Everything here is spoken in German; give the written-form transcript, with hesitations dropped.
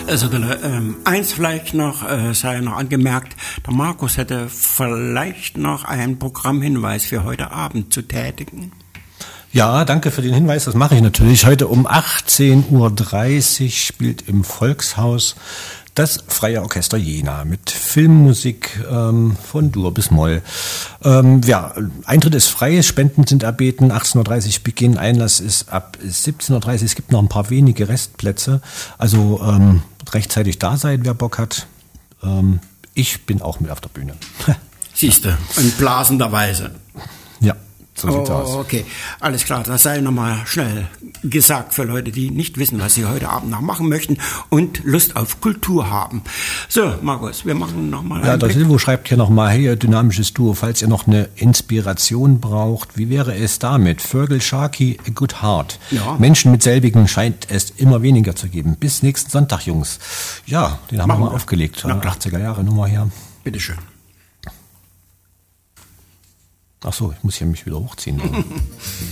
Also eins vielleicht noch, sei noch angemerkt, der Markus hätte vielleicht noch einen Programmhinweis für heute Abend zu tätigen. Ja, danke für den Hinweis, das mache ich natürlich. Heute um 18.30 Uhr spielt im Volkshaus das Freie Orchester Jena mit Filmmusik von Dur bis Moll. Eintritt ist frei, Spenden sind erbeten, 18.30 Uhr Beginn, Einlass ist ab 17.30 Uhr. Es gibt noch ein paar wenige Restplätze, also rechtzeitig da sein, wer Bock hat. Ich bin auch mit auf der Bühne. Siehste, in blasender Weise. Ja. So sieht's aus. Okay, alles klar. Das sei nochmal schnell gesagt für Leute, die nicht wissen, was sie heute Abend noch machen möchten und Lust auf Kultur haben. So, Markus, wir machen nochmal einen Blick. Der Silvo schreibt hier nochmal, hey, dynamisches Duo, falls ihr noch eine Inspiration braucht, wie wäre es damit? Vögel, Sharky, A Good Heart. Ja. Menschen mit selbigen scheint es immer weniger zu geben. Bis nächsten Sonntag, Jungs. Ja, den haben wir mal aufgelegt. 80er Jahre Nummer hier. Bitteschön. Ach so, ich muss hier mich wieder hochziehen.